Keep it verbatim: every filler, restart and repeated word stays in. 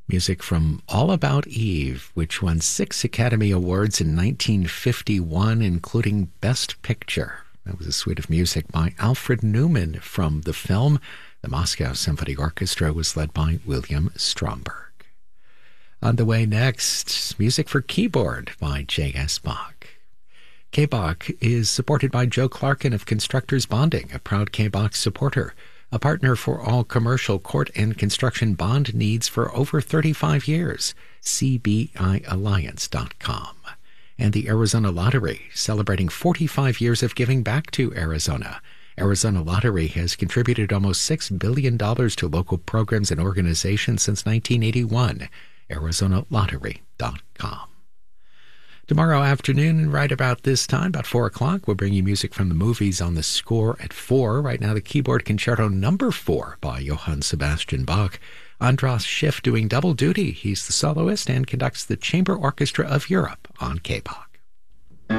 Music from All About Eve, which won six Academy Awards in nineteen fifty-one, including Best Picture. That was a suite of music by Alfred Newman from the film. The Moscow Symphony Orchestra was led by William Stromberg. On the way next, music for keyboard by J S. Bach. K-Bach is supported by Joe Clarkin of Constructors Bonding, a proud K-Bach supporter, a partner for all commercial court and construction bond needs for over thirty-five years. C B I alliance dot com. And the Arizona Lottery, celebrating forty-five years of giving back to Arizona. Arizona Lottery has contributed almost six billion dollars to local programs and organizations since nineteen eighty-one. Arizona Lottery dot com. Tomorrow afternoon, right about this time, about four o'clock, we'll bring you music from the movies on the score at four. Right now, the Keyboard Concerto number four by Johann Sebastian Bach. Andras Schiff doing double duty. He's the soloist and conducts the Chamber Orchestra of Europe on K-Bach.